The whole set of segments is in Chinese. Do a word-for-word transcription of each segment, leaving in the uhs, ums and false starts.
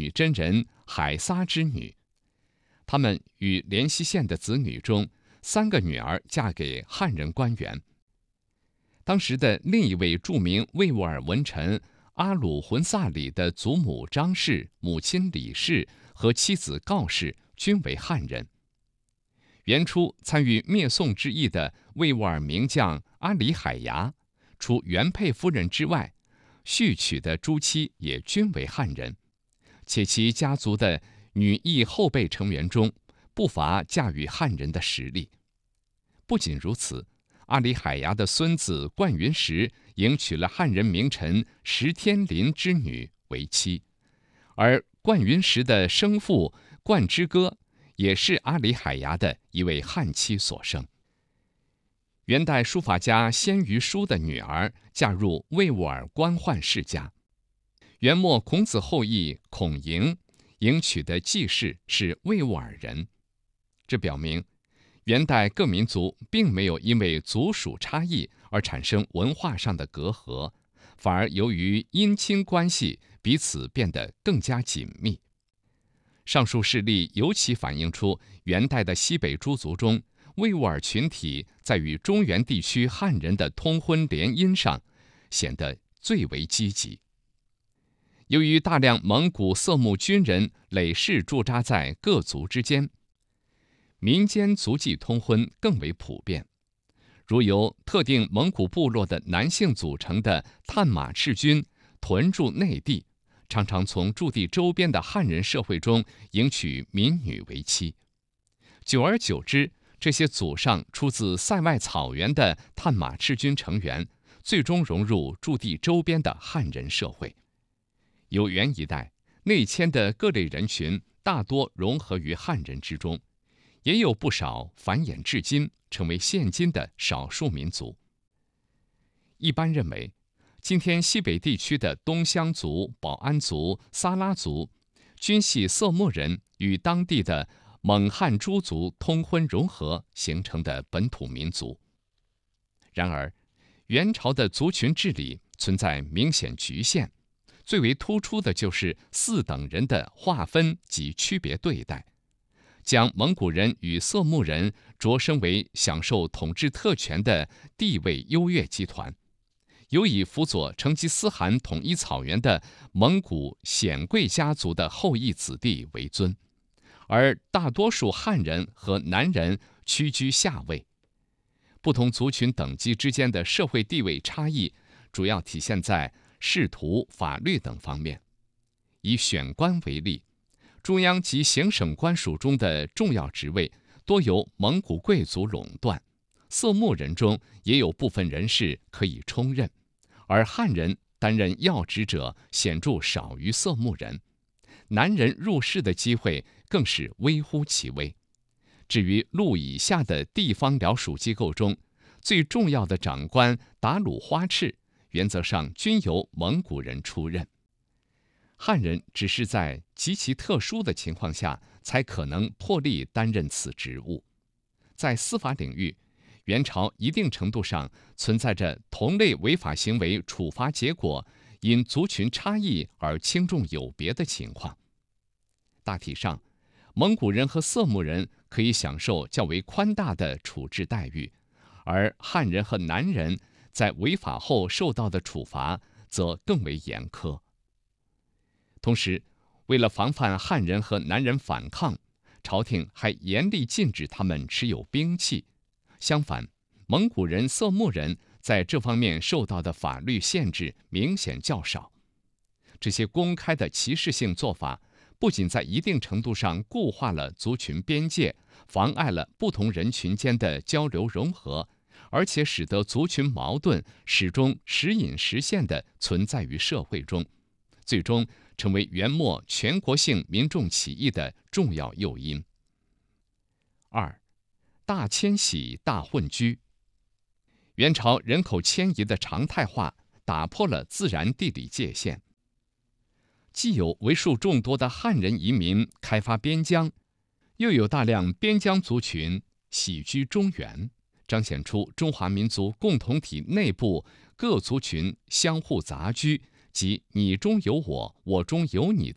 女真人海撒之女。他们与连西县的子女中，三个女儿嫁给汉人官员。当时的另一位著名维吾尔文臣阿鲁浑萨里的祖母张氏、母亲李氏和妻子告氏均为汉人。元初参与灭宋之役的维吾尔名将阿里海牙，除原配夫人之外，续娶的诸妻也均为汉人，且其家族的女裔后辈成员中不乏嫁与汉人的实力。不仅如此，阿里海牙的孙子冠云石迎娶了汉人名臣石天林之女为妻，而冠云石的生父冠之歌也是阿里海牙的一位汉妻所生。元代书法家鲜于书的女儿嫁入维吾尔官宦世家。元末孔子后裔孔莹迎娶的继室是维吾尔人，这表明元代各民族并没有因为族属差异而产生文化上的隔阂，反而由于姻亲关系彼此变得更加紧密。上述事例尤其反映出元代的西北诸族中，维吾尔群体在与中原地区汉人的通婚联姻上显得最为积极。由于大量蒙古色目军人累世驻扎在各族之间，民间族际通婚更为普遍。如由特定蒙古部落的男性组成的探马赤军屯驻内地，常常从驻地周边的汉人社会中迎娶民女为妻。久而久之，这些祖上出自塞外草原的探马赤军成员，最终融入驻地周边的汉人社会。由元一代内迁的各类人群大多融合于汉人之中，也有不少繁衍至今，成为现今的少数民族。一般认为，今天西北地区的东乡族、保安族、撒拉族，均系色目人与当地的蒙汉诸族通婚融合形成的本土民族。然而，元朝的族群治理存在明显局限，最为突出的就是四等人的划分及区别对待，将蒙古人与色目人擢升为享受统治特权的地位优越集团，有以辅佐成吉思汗统一草原的蒙古显贵家族的后裔子弟为尊，而大多数汉人和南人屈居下位。不同族群等级之间的社会地位差异，主要体现在仕途、法律等方面。以选官为例，中央及行省官署中的重要职位多由蒙古贵族垄断，色目人中也有部分人士可以充任，而汉人担任要职者显著少于色目人，南人入仕的机会更是微乎其微。至于路以下的地方僚属机构中，最重要的长官达鲁花赤，原则上均由蒙古人出任。汉人只是在极其特殊的情况下，才可能破例担任此职务。在司法领域，元朝一定程度上存在着同类违法行为处罚结果因族群差异而轻重有别的情况。大体上，蒙古人和色目人可以享受较为宽大的处置待遇，而汉人和南人在违法后受到的处罚则更为严苛。同时，为了防范汉人和南人反抗，朝廷还严厉禁止他们持有兵器。相反，蒙古人、色目人在这方面受到的法律限制明显较少。这些公开的歧视性做法，不仅在一定程度上固化了族群边界，妨碍了不同人群间的交流融合，而且使得族群矛盾始终时隐时现地存在于社会中，最终成为元末全国性民众起义的重要诱因。二、大迁徙、大混居。元朝人口迁移的常态化打破了自然地理界限，既有为数众多的汉人移民开发边疆，又有大量边疆族群徙居中原，彰显出中华民族共同体内部各族群相互杂居及你中有我、我中有你的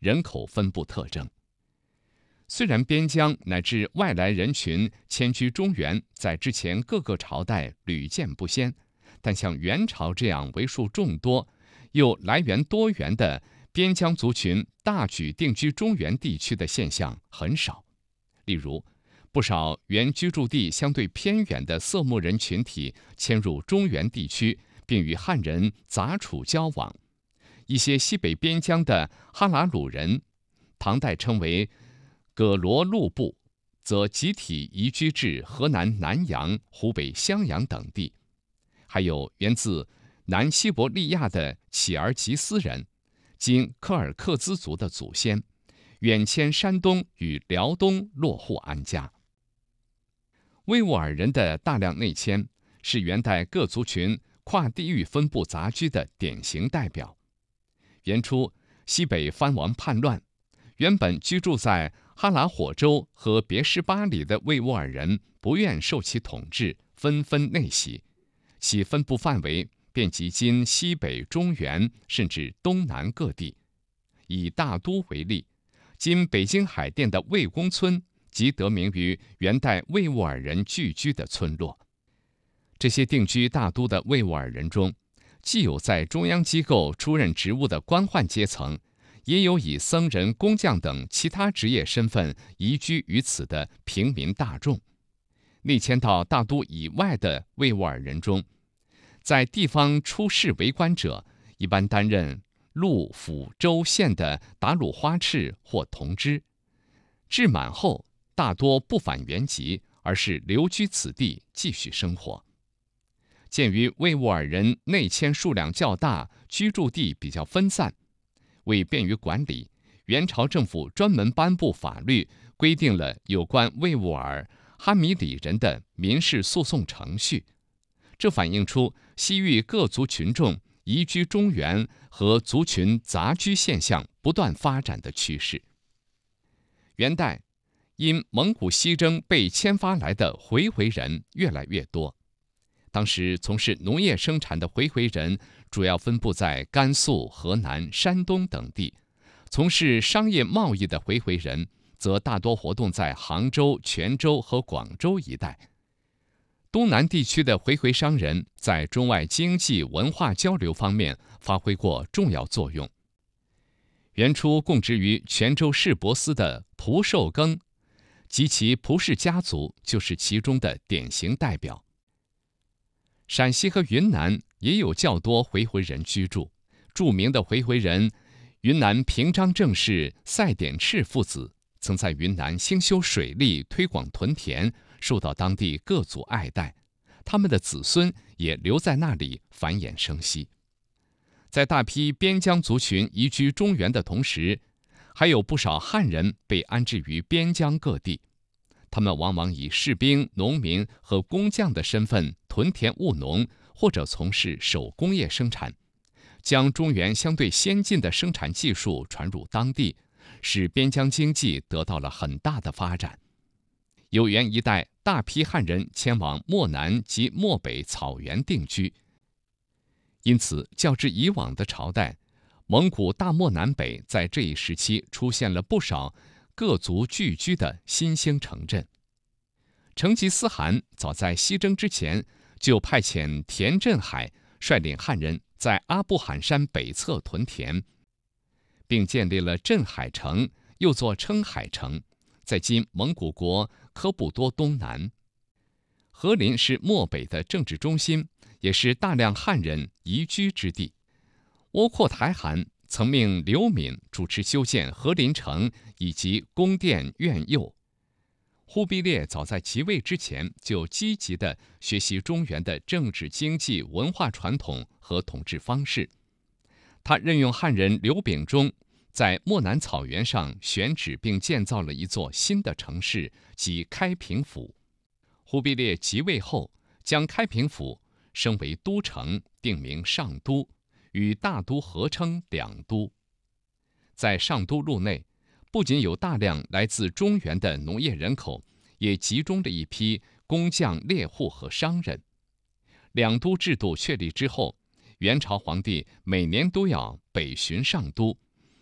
人口分布特征。虽然边疆乃至外来人群迁居中原在之前各个朝代屡见不鲜，但像元朝这样为数众多又来源多元的边疆族群大举定居中原地区的现象很少。例如，不少原居住地相对偏远的色目人群体迁入中原地区，并与汉人杂处交往。一些西北边疆的哈拉鲁人，唐代称为葛罗路部，则集体移居至河南南阳、湖北襄阳等地。还有源自南西伯利亚的乞儿吉斯人，今柯尔克孜族的祖先，远迁山东与辽东落户安家。维吾尔人的大量内迁，是元代各族群跨地域分布杂居的典型代表。元初，西北藩王叛乱，原本居住在哈拉火州和别什巴里的维吾尔人不愿受其统治，纷纷内徙，其分布范围遍及今西北、中原甚至东南各地。以大都为例，今北京海淀的魏公村即得名于元代维吾尔人聚居的村落。这些定居大都的维吾尔人中，既有在中央机构出任职务的官宦阶层，也有以僧人、工匠等其他职业身份移居于此的平民大众。内迁到大都以外的维吾尔人中，在地方出仕为官者，一般担任路、府、州、县的达鲁花赤或同知，至满后大多不返原籍，而是留居此地继续生活。鉴于维吾尔人内迁数量较大，居住地比较分散，为便于管理，元朝政府专门颁布法律，规定了有关维吾尔、哈米里人的民事诉讼程序。这反映出西域各族群众移居中原和族群杂居现象不断发展的趋势。元代，因蒙古西征被迁发来的回回人越来越多。当时从事农业生产的回回人主要分布在甘肃、河南、山东等地，从事商业贸易的回回人则大多活动在杭州、泉州和广州一带。东南地区的回回商人在中外经济文化交流方面发挥过重要作用。元初供职于泉州市舶司的蒲寿庚及其蒲氏家族就是其中的典型代表。陕西和云南也有较多回回人居住。著名的回回人云南平章政事赛典赤父子曾在云南兴修水利，推广屯田，受到当地各族爱戴，他们的子孙也留在那里繁衍生息。在大批边疆族群移居中原的同时，还有不少汉人被安置于边疆各地，他们往往以士兵、农民和工匠的身份屯田务农，或者从事手工业生产，将中原相对先进的生产技术传入当地，使边疆经济得到了很大的发展。有元一带大批汉人迁往漠南及漠北草原定居，因此较之以往的朝代，蒙古大漠南北在这一时期出现了不少各族聚居的新兴城镇。成吉思汗早在西征之前就派遣田振海率领汉人在阿布罕山北侧屯田，并建立了镇海城，又作称海城，在今蒙古国科布多东南。和林是漠北的政治中心，也是大量汉人移居之地。窝阔台汗曾命刘敏主持修建和林城以及宫殿院囿。忽必烈早在即位之前就积极地学习中原的政治、经济、文化传统和统治方式。他任用汉人刘秉忠，在漠南草原上选址并建造了一座新的城市，即开平府。忽必烈即位后，将开平府升为都城，定名上都，与大都合称两都。在上都路内，不仅有大量来自中原的农业人口，也集中了一批工匠、猎户和商人。两都制度确立之后，元朝皇帝每年都要北巡上都，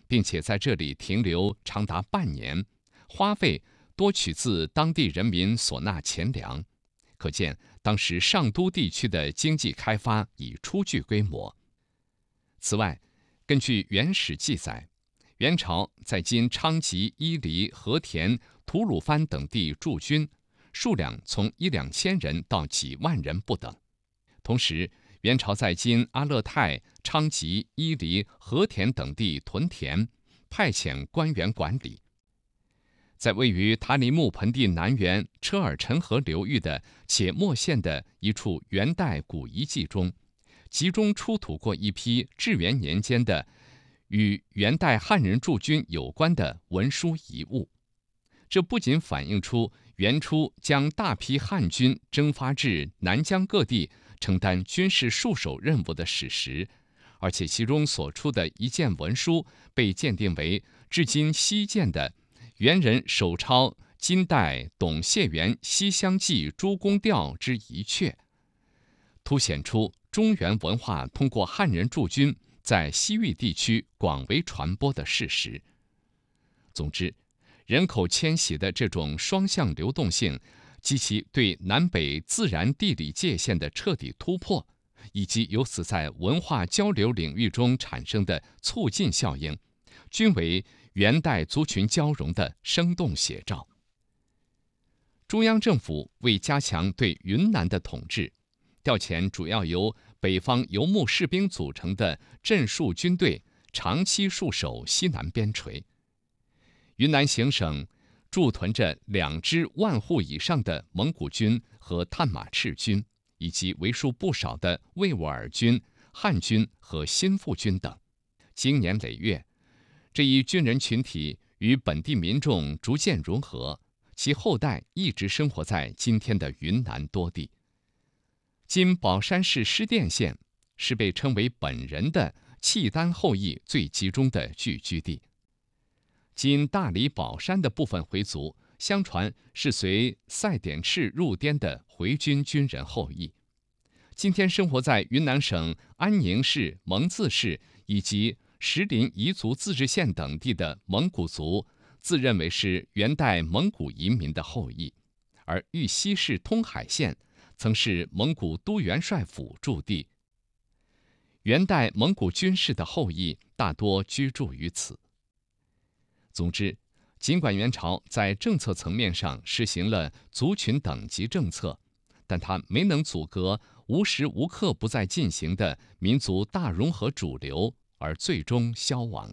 并且在这里停留长达半年，花费多取自当地人民所纳钱粮，可见当时上都地区的经济开发已初具规模。此外，根据原始记载，元朝在今昌吉、伊犁、和田、吐鲁番等地驻军，数量从一两千人到几万人不等。同时，元朝在今阿勒泰、昌吉、伊犁、和田等地屯田，派遣官员管理。在位于塔里木盆地南缘车尔臣河流域的且末县的一处元代古遗迹中，集中出土过一批至元年间的与元代汉人驻军有关的文书遗物。这不仅反映出元初将大批汉军征发至南疆各地承担军事戍守任务的史实，而且其中所出的一件文书被鉴定为至今稀见的元人手抄金代董谢元《西厢记》诸公调之一阙，凸显出中原文化通过汉人驻军在西域地区广为传播的事实。总之，人口迁徙的这种双向流动性及其对南北自然地理界限的彻底突破，以及由此在文化交流领域中产生的促进效应，均为元代族群交融的生动写照。中央政府为加强对云南的统治，调遣主要由北方游牧士兵组成的镇戍军队，长期戍守西南边陲。云南行省驻屯着两支万户以上的蒙古军和探马赤军，以及为数不少的维吾尔军、汉军和新附军等。经年累月，这一军人群体与本地民众逐渐融合，其后代一直生活在今天的云南多地。今保山市施甸县是被称为本人的契丹后裔最集中的聚居地。今大理保山的部分回族，相传是随赛典赤入滇的回军军人后裔。今天生活在云南省安宁市、蒙自市以及石林彝族自治县等地的蒙古族，自认为是元代蒙古移民的后裔，而玉溪市通海县曾是蒙古都元帅府驻地。元代蒙古军事的后裔大多居住于此。总之，尽管元朝在政策层面上实行了族群等级政策，但它没能阻隔无时无刻不在进行的民族大融合主流，而最终消亡。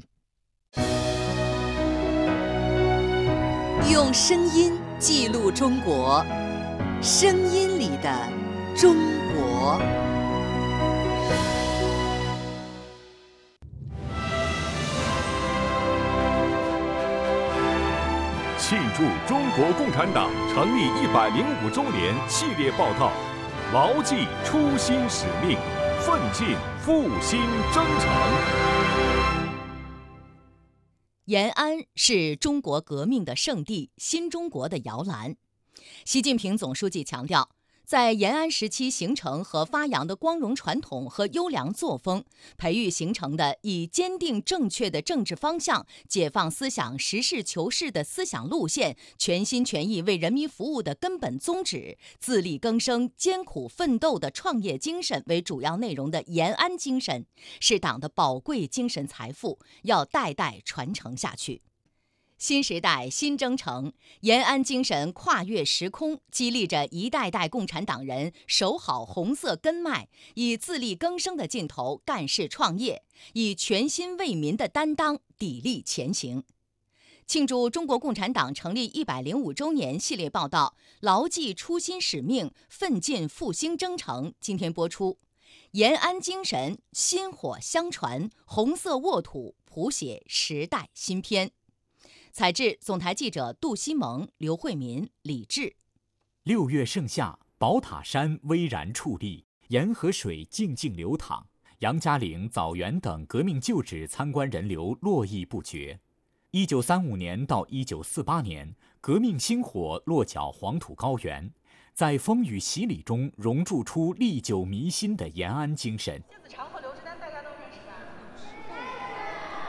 用声音记录中国，声音里的中国。 庆祝中国共产党成立一百零五周年系列报道，牢记初心使命，奋进复兴征程。 延安是中国革命的圣地，新中国的摇篮。习近平总书记强调，在延安时期形成和发扬的光荣传统和优良作风，培育形成的以坚定正确的政治方向、解放思想、实事求是的思想路线、全心全意为人民服务的根本宗旨、自力更生、艰苦奋斗的创业精神为主要内容的延安精神，是党的宝贵精神财富，要代代传承下去。新时代新征程，延安精神跨越时空，激励着一代代共产党人守好红色根脉，以自力更生的劲头干事创业，以全心为民的担当砥砺前行。庆祝中国共产党成立一百零五周年系列报道，牢记初心使命，奋进复兴征程，今天播出。延安精神薪火相传，红色沃土谱写时代新篇。采制总台记者杜西蒙、刘慧民、李志。 六月盛夏，宝塔山巍然矗立，沿河水静静流淌，杨家岭、枣园等革命旧址参观人流络绎不绝。一九三五年到一九四八年，革命星火落脚黄土高原，在风雨洗礼中熔铸出历久弥新的延安精神。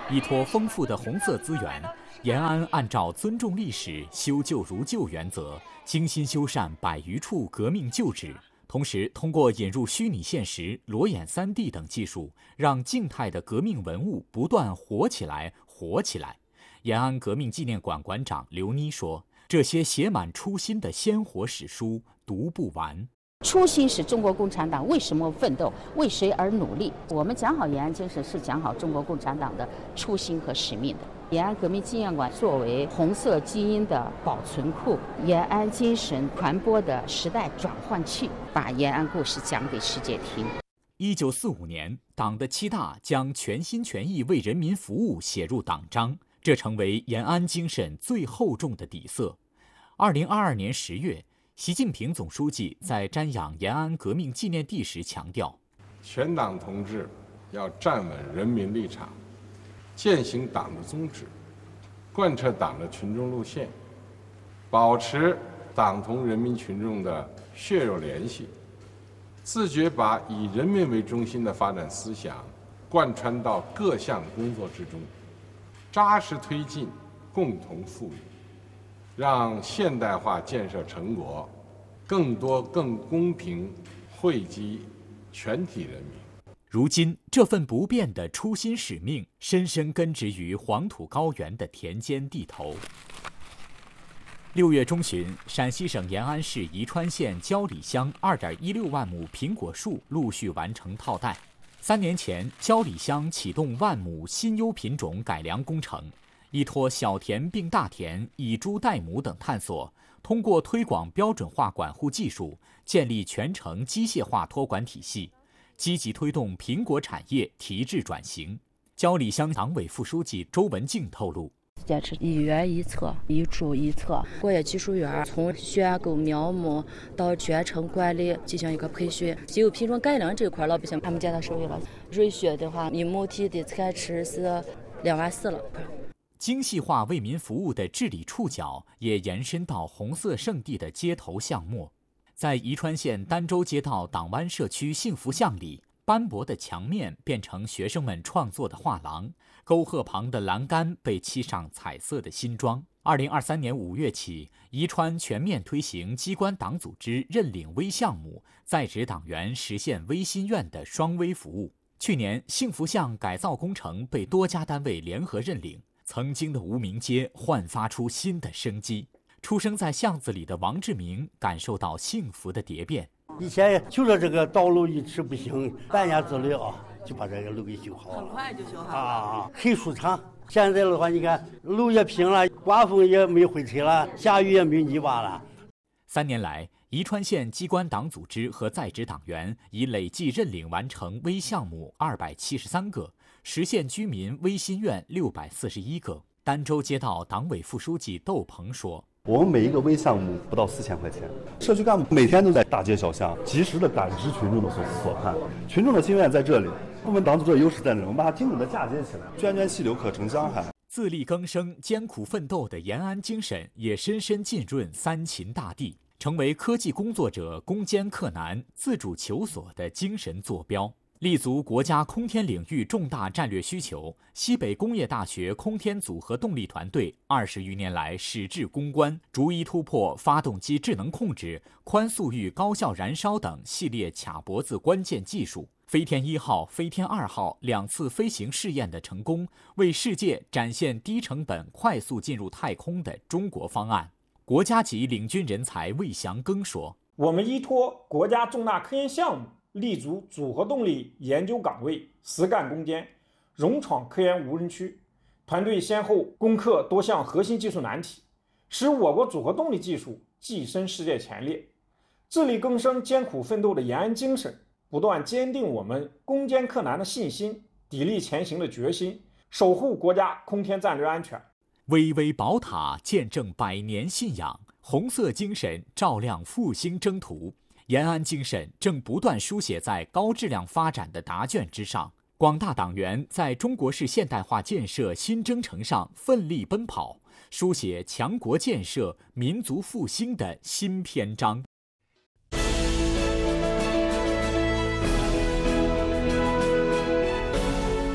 依托丰富的红色资源，延安按照尊重历史、修旧如旧原则，精心修缮百余处革命旧址。同时，通过引入虚拟现实、裸眼 三 D 等技术，让静态的革命文物不断活起来、活起来。延安革命纪念馆馆长刘妮说：“这些写满初心的鲜活史书读不完。 初心是中国共产党为什么奋斗，为谁而努力。我们讲好延安精神，是讲好中国共产党的初心和使命的。延安革命纪念馆作为红色基因的保存库，延安精神传播的时代转换器，把延安故事讲给世界听。” 一九四五年，党的七大将全心全意为人民服务写入党章，这成为延安精神最厚重的底色。二零二二年十月，习近平总书记在瞻仰延安革命纪念地时强调， 全党同志要站稳人民立场，践行党的宗旨，贯彻党的群众路线，保持党同人民群众的血肉联系，自觉把以人民为中心的发展思想贯穿到各项工作之中，扎实推进共同富裕，让现代化建设成果更多更公平惠及全体人民。 如今，这份不变的初心使命深深根植于黄土高原的田间地头。六月中旬，陕西省延安市宜川县焦里乡二点一六万亩苹果树陆续完成套袋。三年前，焦里乡启动万亩新优品种改良工程，依托小田并大田、以猪代母等探索，通过推广标准化管护技术，建立全程机械化托管体系，积极推动苹果产业提质转型。焦里乡党委副书记周文静透露， 坚持一园一策，一株一策。果业技术园从选购苗木到全程管理进行一个培训。稀有品种改良这块，老百姓他们见到手艺了。瑞雪的话，一亩地的产值是两万四了。 精细化为民服务的治理触角也延伸到红色圣地的街头巷陌。在宜川县儋州街道党湾社区幸福巷里，斑驳的墙面变成学生们创作的画廊，沟壑旁的栏杆被漆上彩色的新装。二零二三年五月起，宜川全面推行机关党组织认领微项目，在职党员实现微心愿的双微服务。去年，幸福巷改造工程被多家单位联合认领，曾经的无名街焕发出新的生机。出生在巷子里的王志明感受到幸福的蝶变。 以前就说这个道路一直不行，半年之内啊就把这个路给修好了， 很快就修好了啊，很舒畅。现在的话，你看路也平了，刮风也没灰尘了，下雨也没泥巴了。 三年来，宜川县机关党组织和在职党员已累计认领完成微项目二百七十三个，实现居民微心愿六百四十一个。儋州街道党委副书记窦鹏说， 我们每一个微项目不到四千块钱，社区干部每天都在大街小巷及时的感知群众的所思所盼，群众的心愿在这里，我们党组织的优势在这里，我们把它精准的嫁接起来，涓涓细流可成江海。 自力更生、艰苦奋斗的延安精神也深深浸润三秦大地，成为科技工作者攻坚克难、自主求索的精神坐标。立足国家空天领域重大战略需求，西北工业大学空天组合动力团队二十余年来矢志攻关，逐一突破发动机智能控制、宽速域高效燃烧等系列卡脖子关键技术。飞天一号、飞天二号两次飞行试验的成功，为世界展现低成本、快速进入太空的中国方案。国家级领军人才魏祥庚说：“ 我们依托国家重大科研项目，立足组合动力研究岗位，实干攻坚，勇闯科研无人区。团队先后攻克多项核心技术难题，使我国组合动力技术跻身世界前列。自力更生、艰苦奋斗的延安精神，不断坚定我们攻坚克难的信心，砥砺前行的决心，守护国家空天战略安全。 巍巍宝塔见证百年信仰，红色精神照亮复兴征途。延安精神正不断书写在高质量发展的答卷之上，广大党员在中国式现代化建设新征程上奋力奔跑，书写强国建设、民族复兴的新篇章。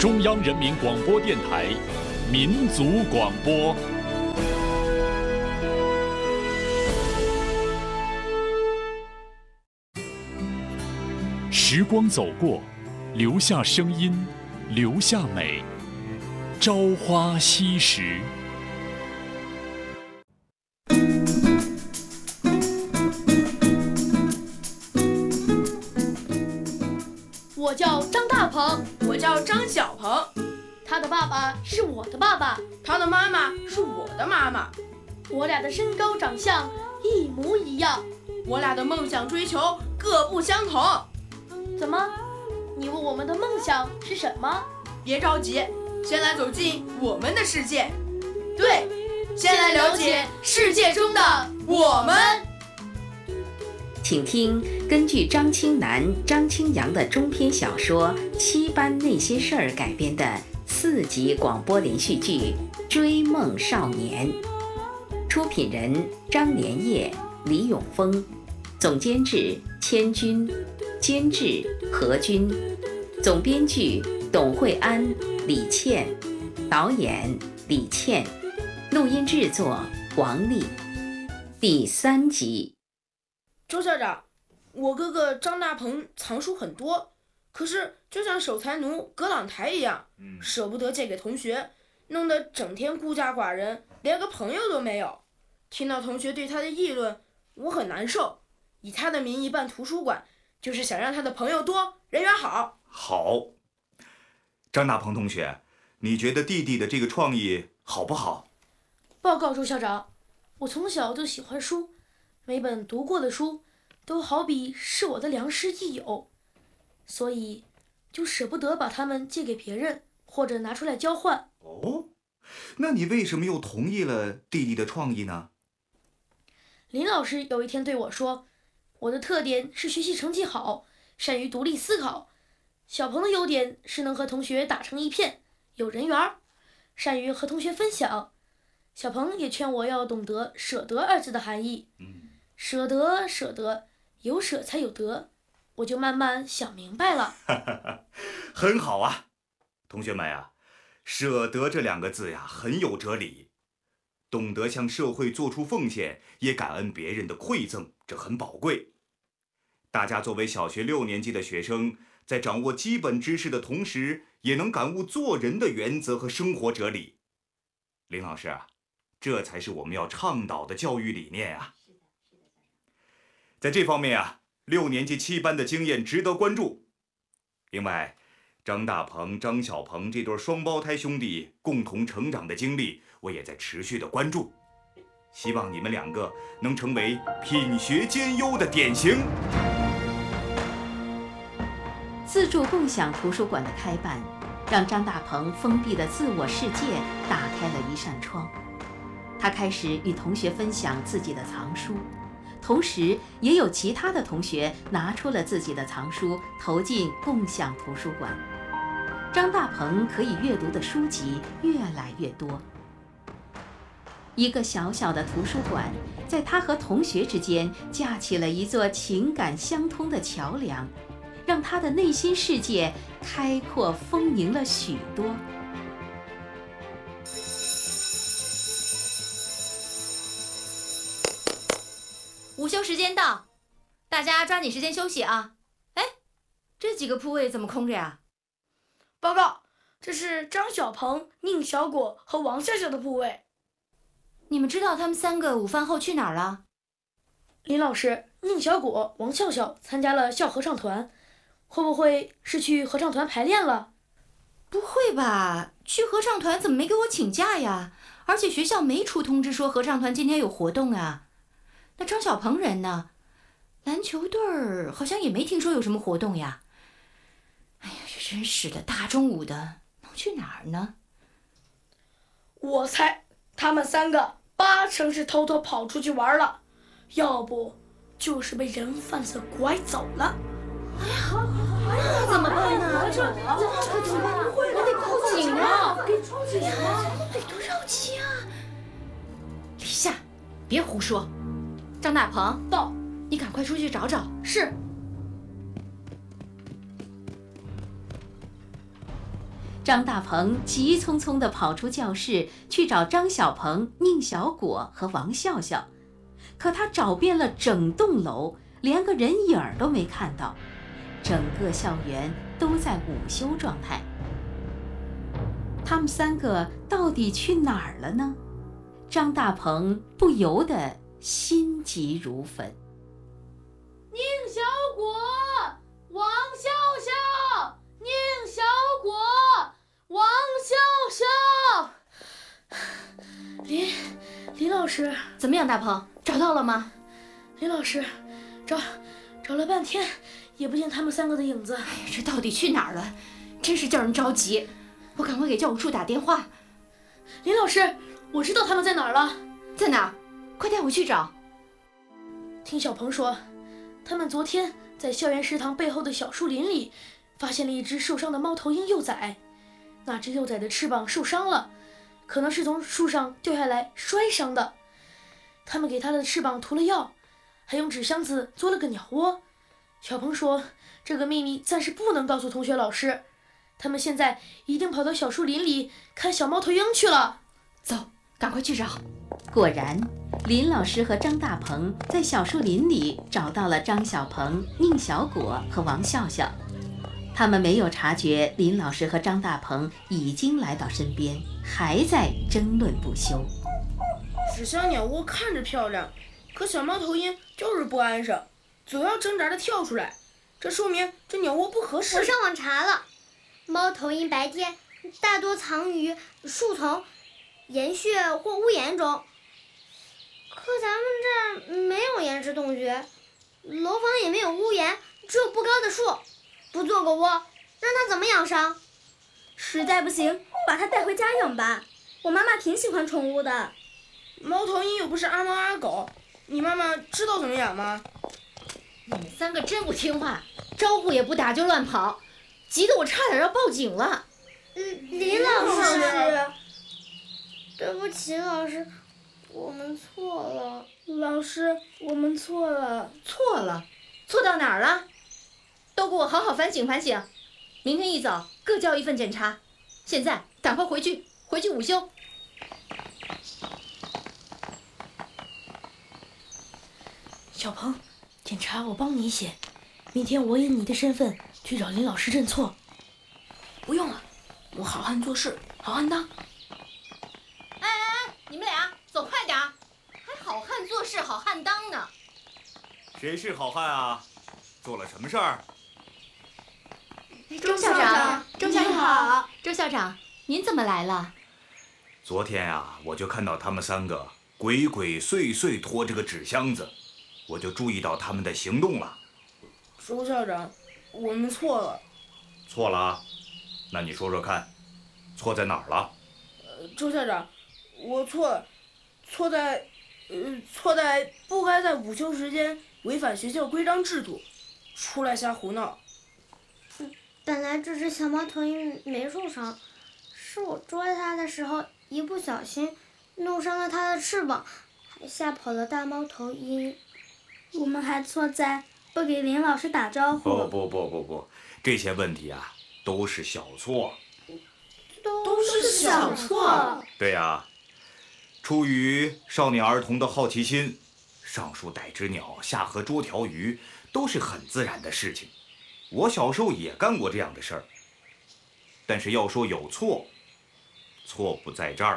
中央人民广播电台民族广播。时光走过，留下声音，留下美。朝花夕拾。 我叫张大鹏，我叫张小鹏。他的爸爸是我的爸爸，他的妈妈是我的妈妈。我俩的身高长相一模一样，我俩的梦想追求各不相同。怎么？你问我们的梦想是什么？别着急，先来走进我们的世界。对，先来了解世界中的我们。 请听根据张清南、张清扬的中篇小说《七班那些事儿》改编的四集广播连续剧《追梦少年》，出品人张连业、李永峰，总监制千军，监制何军，总编剧董慧安、李倩，导演李倩，录音制作王丽。第三集。 周校长，我哥哥张大鹏藏书很多，可是就像守财奴葛朗台一样，嗯、舍不得借给同学，弄得整天孤家寡人，连个朋友都没有。听到同学对他的议论，我很难受。以他的名义办图书馆，就是想让他的朋友多，人缘好。 好，张大鹏同学，你觉得弟弟的这个创意好不好？ 报告周校长，我从小就喜欢书。每本读过的书都好比是我的良师益友，所以就舍不得把它们借给别人或者拿出来交换。 哦，那你为什么又同意了弟弟的创意呢？ 林老师有一天对我说，我的特点是学习成绩好，善于独立思考。小鹏的优点是能和同学打成一片，有人缘，善于和同学分享。小鹏也劝我要懂得舍得二字的含义。嗯，舍得舍得，有舍才有得，我就慢慢想明白了。 很好啊，同学们啊，舍得这两个字呀，很有哲理。懂得向社会做出奉献，也感恩别人的馈赠，这很宝贵。大家作为小学六年级的学生，在掌握基本知识的同时，也能感悟做人的原则和生活哲理。林老师啊，这才是我们要倡导的教育理念啊。在这方面啊，六年级七班的经验值得关注。另外，张大鹏、张小鹏这对双胞胎兄弟共同成长的经历，我也在持续的关注。希望你们两个能成为品学兼优的典型。 自助共享图书馆的开办，让张大鹏封闭的自我世界打开了一扇窗。他开始与同学分享自己的藏书，同时也有其他的同学拿出了自己的藏书投进共享图书馆。张大鹏可以阅读的书籍越来越多。一个小小的图书馆，在他和同学之间架起了一座情感相通的桥梁，让他的内心世界开阔丰盈了许多。 午休时间到，大家抓紧时间休息啊！哎，这几个铺位怎么空着呀？ 报告，这是张小鹏、宁小果和王笑笑的铺位。 你们知道他们三个午饭后去哪儿了？ 林老师，宁小果、王笑笑参加了校合唱团，会不会是去合唱团排练了？ 不会吧，去合唱团怎么没给我请假呀？而且学校没出通知说合唱团今天有活动啊。那张小鹏人呢？篮球队儿好像也没听说有什么活动呀。哎呀，这真是的，大中午的能去哪儿呢？ 我猜他们三个八成是偷偷跑出去玩了，要不就是被人贩子拐走了。 哎呀，那怎么办呢？这这怎么办？我得报警啊！给报警啊！得多着急啊！李夏，别胡说。张大鹏， 到， 你赶快出去找找。 是。 张张大鹏急匆匆地跑出教室去找张小鹏、宁小果和王笑笑，可他找遍了整栋楼，连个人影儿都没看到，整个校园都在午休状态。他们三个到底去哪儿了呢？张大鹏不由得心急如焚。 宁小果，王笑笑，宁小果，王笑笑。林林老师， 怎么样，大鹏，找到了吗？ 林老师，找找了半天，也不见他们三个的影子。 哎呀，这到底去哪儿了？真是叫人着急。我赶快给教务处打电话。 林老师，我知道他们在哪儿了。 在哪儿？快带我去找。 听小鹏说，他们昨天在校园食堂背后的小树林里，发现了一只受伤的猫头鹰幼崽。那只幼崽的翅膀受伤了，可能是从树上掉下来摔伤的。他们给它的翅膀涂了药，还用纸箱子做了个鸟窝。小鹏说，这个秘密暂时不能告诉同学老师。他们现在一定跑到小树林里看小猫头鹰去了。 走，赶快去找。 果然，林老师和张大鹏在小树林里找到了张小鹏、宁小果和王笑笑。他们没有察觉林老师和张大鹏已经来到身边，还在争论不休。 纸箱鸟窝看着漂亮，可小猫头鹰就是不安生，总要挣扎着跳出来，这说明这鸟窝不合适。 我上网查了，猫头鹰白天大多藏于树丛、岩穴或屋檐中，可咱们这儿没有岩石洞穴，楼房也没有屋檐，只有不高的树，不做个窝，让它怎么养伤？ 实在不行，把它带回家养吧。我妈妈挺喜欢宠物的。 猫头鹰又不是阿猫阿狗，你妈妈知道怎么养吗？ 你们三个真不听话，招呼也不打就乱跑，急得我差点要报警了。 嗯，林老师，对不起，老师，我们错了。 老师，我们错了。 错了？错到哪儿了？都给我好好反省反省，明天一早各交一份检查。现在赶快回去，回去午休。 小鹏，检查我帮你写，明天我以你的身份去找林老师认错。不用了，我好汉做事好汉当。 哎哎哎，你们俩走快点，还好汉做事好汉当呢。 谁是好汉啊？做了什么事儿？ 周校长，周校长好。周校长，您怎么来了？ 昨天啊，我就看到他们三个鬼鬼祟祟拖着个纸箱子，我就注意到他们的行动了。 周校长，我们错了。 错了啊？那你说说看，错在哪儿了？ 呃，周校长，我错了，错在，呃，错在不该在午休时间违反学校规章制度，出来瞎胡闹。 本来这只小猫头鹰没受伤，是我捉它的时候一不小心弄伤了它的翅膀，还吓跑了大猫头鹰。 我们还错在不给林老师打招呼。 不不不不不，这些问题啊都是小错。 都是小错。 对呀、啊，出于少年儿童的好奇心，上树逮只鸟，下河捉条鱼，都是很自然的事情。我小时候也干过这样的事儿。但是要说有错，错不在这儿。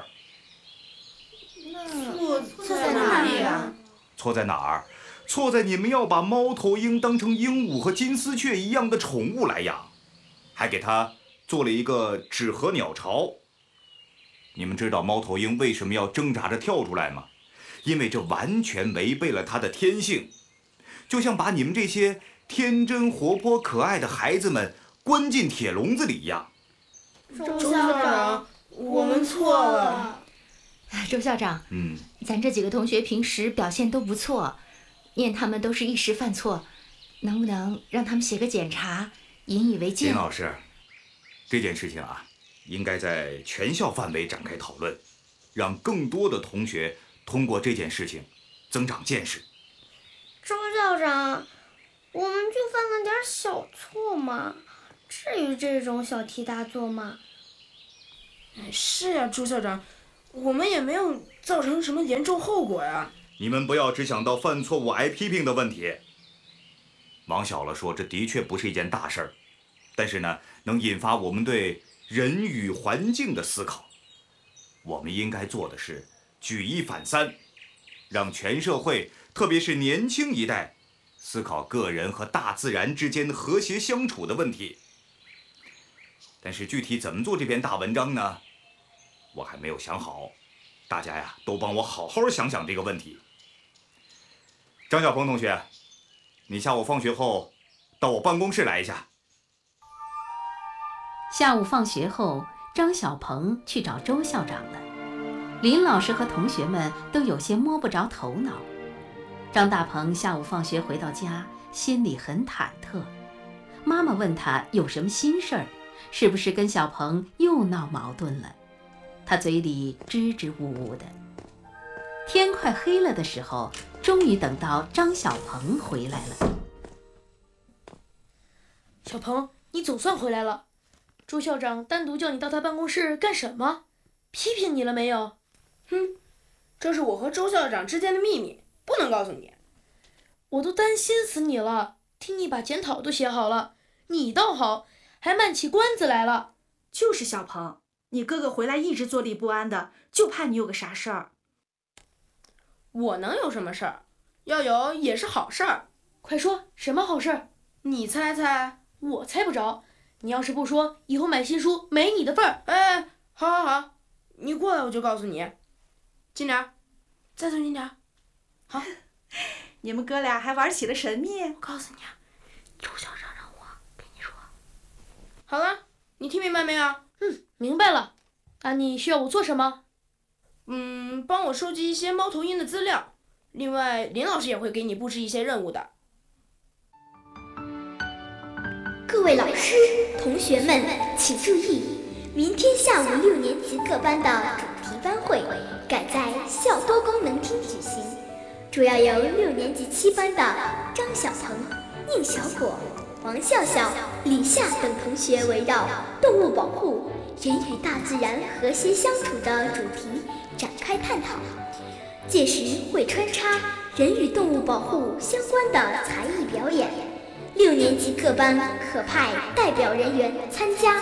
错在哪里啊？ 错在哪儿？错在你们要把猫头鹰当成鹦鹉和金丝雀一样的宠物来养，还给它做了一个纸盒鸟巢。你们知道猫头鹰为什么要挣扎着跳出来吗？因为这完全违背了它的天性，就像把你们这些天真活泼可爱的孩子们关进铁笼子里一样。 周校长，我们错了。 周校长， 嗯， 咱这几个同学平时表现都不错，念他们都是一时犯错，能不能让他们写个检查，引以为戒？ 林老师，这件事情啊，应该在全校范围展开讨论，让更多的同学通过这件事情增长见识。 周校长，我们就犯了点小错嘛，至于这种小题大做吗？ 是呀，朱校长，我们也没有造成什么严重后果呀。 你们不要只想到犯错误挨批评的问题。往小了说，这的确不是一件大事儿，但是呢，能引发我们对人与环境的思考。我们应该做的是举一反三，让全社会，特别是年轻一代，思考个人和大自然之间和谐相处的问题。但是具体怎么做这篇大文章呢？我还没有想好，大家呀都帮我好好想想这个问题。张小鹏同学，你下午放学后到我办公室来一下。 下午放学后，张小鹏去找周校长了。林老师和同学们都有些摸不着头脑。张大鹏下午放学回到家，心里很忐忑。妈妈问他有什么心事儿，是不是跟小鹏又闹矛盾了？他嘴里支支吾吾的。天快黑了的时候，终于等到张小鹏回来了。 小鹏，你总算回来了。周校长单独叫你到他办公室干什么？批评你了没有？ 哼，这是我和周校长之间的秘密，不能告诉你。 我都担心死你了，听你把检讨都写好了，你倒好，还卖起关子来了。 就是小鹏，你哥哥回来一直坐立不安的，就怕你有个啥事儿。 我能有什么事儿？要有也是好事儿。 快说，什么好事儿？ 你猜猜。 我猜不着。你要是不说，以后买新书没你的份儿。 哎，好好好，你过来我就告诉你。近点儿，再凑近点儿。好。 你们哥俩还玩起了神秘。 我告诉你啊，周校长让我跟你说。好了，你听明白没有？ 嗯，明白了。那你需要我做什么？ 嗯，帮我收集一些猫头鹰的资料。另外，林老师也会给你布置一些任务的。 各位老师、同学们，请注意，明天下午六年级各班的主题班会改在校多功能厅举行，主要由六年级七班的张小鹏、宁小果、王笑笑、李夏等同学围绕动物保护、人与大自然和谐相处的主题展开探讨。届时会穿插人与动物保护相关的才艺表演，六年级各班可派代表人员参加。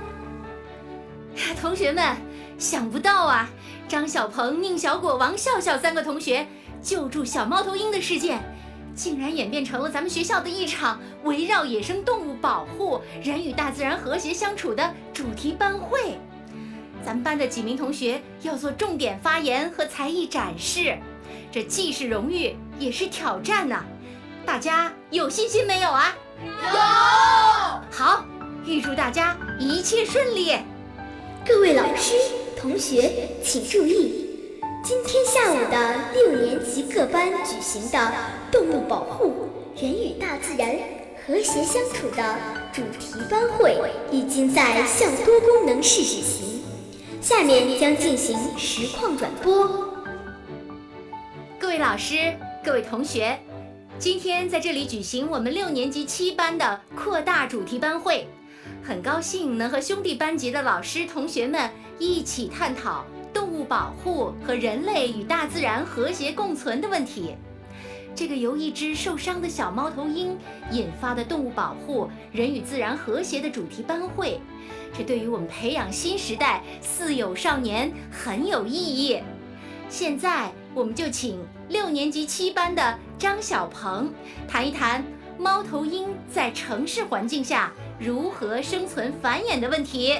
同学们，想不到啊，张小鹏、宁小果、王笑笑三个同学救助小猫头鹰的事件，竟然演变成了咱们学校的一场围绕野生动物保护、人与大自然和谐相处的主题班会。咱们班的几名同学要做重点发言和才艺展示，这既是荣誉也是挑战呢、啊。大家有信心没有啊？ 有。 好，预祝大家一切顺利。 各位老师、同学，请注意，今天下午的六年级各班举行的动物保护、人与大自然和谐相处的主题班会已经在校多功能室举行，下面将进行实况转播。 各位老师、各位同学，今天在这里举行我们六年级七班的扩大主题班会，很高兴能和兄弟班级的老师同学们一起探讨动物保护和人类与大自然和谐共存的问题。这个由一只受伤的小猫头鹰引发的动物保护、人与自然和谐的主题班会，这对于我们培养新时代四有少年很有意义。现在我们就请六年级七班的张小鹏谈一谈猫头鹰在城市环境下如何生存繁衍的问题。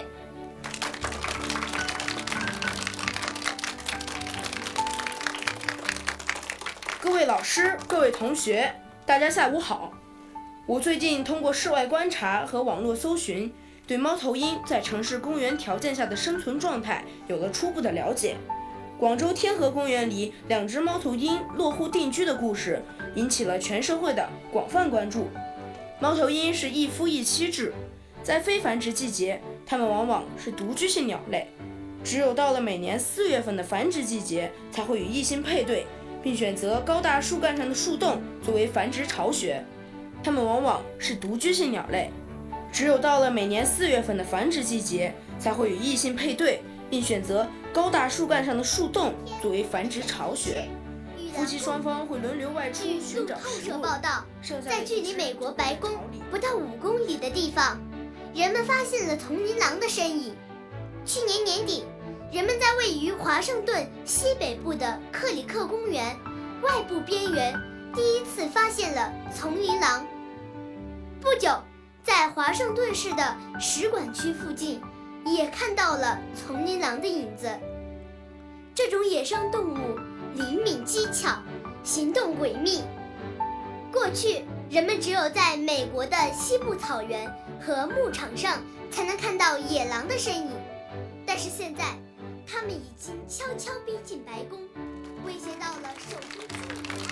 各位老师、各位同学，大家下午好。我最近通过室外观察和网络搜寻，对猫头鹰在城市公园条件下的生存状态有了初步的了解。广州天河公园里两只猫头鹰落户定居的故事引起了全社会的广泛关注。猫头鹰是一夫一妻制，在非繁殖季节，它们往往是独居性鸟类，只有到了每年四月份的繁殖季节，才会与异性配对，并选择高大树干上的树洞作为繁殖巢穴。它们往往是独居性鸟类，只有到了每年四月份的繁殖季节，才会与异性配对，并并选择高大树干上的树洞作为繁殖巢穴。夫妻双方会轮流外出寻找食物。 路透社报道，在距离美国白宫不到五公里的地方，人们发现了丛林狼的身影。去年年底，人们在位于华盛顿西北部的克里克公园外部边缘第一次发现了丛林狼。不久，在华盛顿市的使馆区附近也看到了丛林狼的影子。这种野生动物灵敏机巧，行动诡秘。过去人们只有在美国的西部草原和牧场上才能看到野狼的身影，但是现在它们已经悄悄逼近白宫，威胁到了首都居民。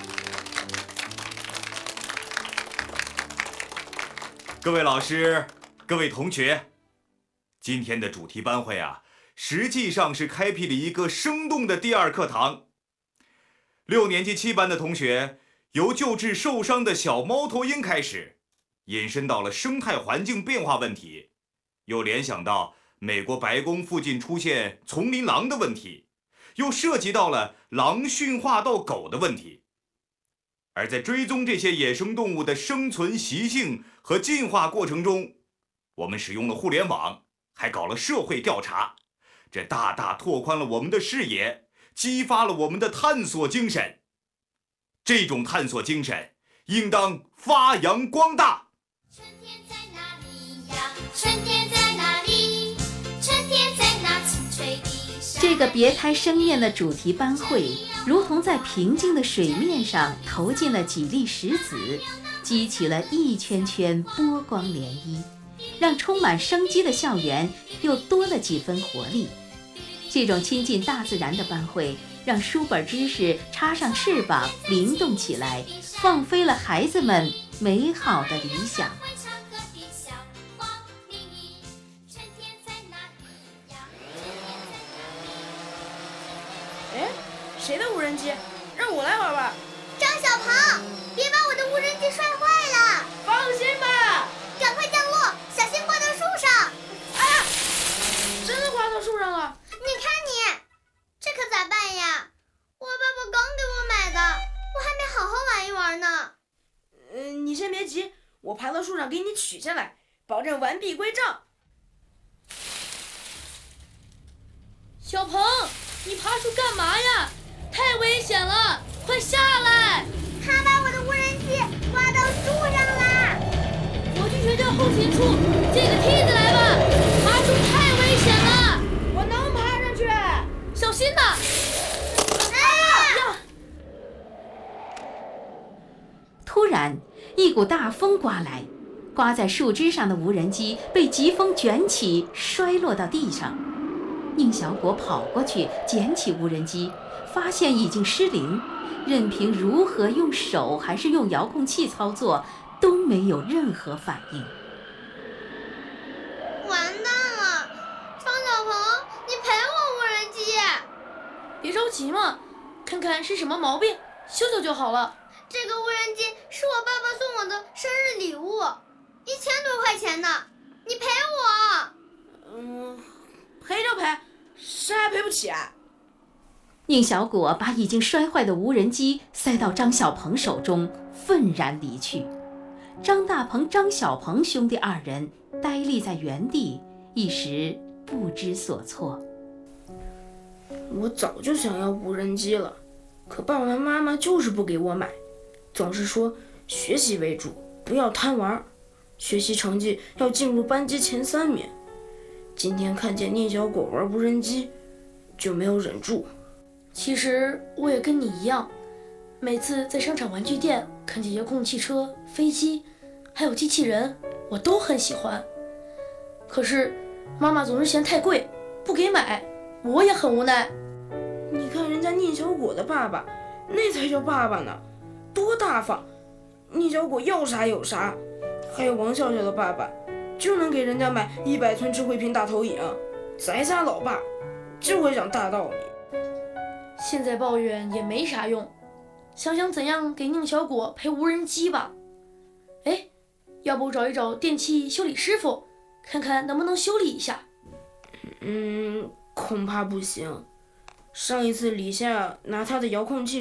各位老师，各位同学，今天的主题班会啊，实际上是开辟了一个生动的第二课堂。六年级七班的同学由救治受伤的小猫头鹰开始，引申到了生态环境变化问题，又联想到美国白宫附近出现丛林狼的问题，又涉及到了狼驯化到狗的问题。而在追踪这些野生动物的生存习性和进化过程中，我们使用了互联网，还搞了社会调查，这大大拓宽了我们的视野，激发了我们的探索精神。这种探索精神应当发扬光大。 春天在哪里呀？春天在哪里？春天在那青翠地上。 这个别开生面的主题班会，如同在平静的水面上投进了几粒石子，激起了一圈圈波光涟漪，让充满生机的校园又多了几分活力。这种亲近大自然的班会，让书本知识插上翅膀，灵动起来，放飞了孩子们美好的理想。 哎，谁的无人机？让我来玩吧。 张小鹏，别把我的无人机摔坏了。 放心吧， 赶快降落，小心挂到树上。 哎呀，真的挂到树上了！ 你看你，这可咋办呀？我爸爸刚给我买的，我还没好好玩一玩呢。 嗯、呃，你先别急，我爬到树上给你取下来，保证完璧归赵。 小鹏，你爬树干嘛呀？太危险了，快下来！ 他把我的无人机挂到树上了。 我去学校后勤处借个梯子来吧，爬树太危险了。 我能爬上去， 小心呐！ 突然，一股大风刮来，刮在树枝上的无人机被疾风卷起，摔落到地上。宁小果跑过去捡起无人机，发现已经失灵，任凭如何用手还是用遥控器操作，都没有任何反应。 完蛋了，张小鹏，你赔我无人机！ 别着急嘛，看看是什么毛病，修修就好了。 这个无人机是我爸爸送我的生日礼物，一千多块钱呢，你赔我。 嗯，赔就赔，谁还赔不起啊？ 宁小果把已经摔坏的无人机塞到张小鹏手中，愤然离去。张大鹏、张小鹏兄弟二人呆立在原地，一时不知所措。 我早就想要无人机了，可爸爸妈妈就是不给我买，总是说学习为主，不要贪玩，学习成绩要进入班级前三名。今天看见聂小果玩无人机，就没有忍住。 其实我也跟你一样，每次在商场玩具店看见遥控汽车、飞机，还有机器人，我都很喜欢。可是妈妈总是嫌太贵，不给买，我也很无奈。 你看人家聂小果的爸爸，那才叫爸爸呢，多大方！聂小果要啥有啥。还有王笑笑的爸爸，就能给人家买一百寸智慧屏大投影。咱家老爸就会讲大道理。 现在抱怨也没啥用，想想怎样给宁小果赔无人机吧。哎，要不找一找电器修理师傅，看看能不能修理一下。 嗯， 恐怕不行。上一次李夏拿他的遥控器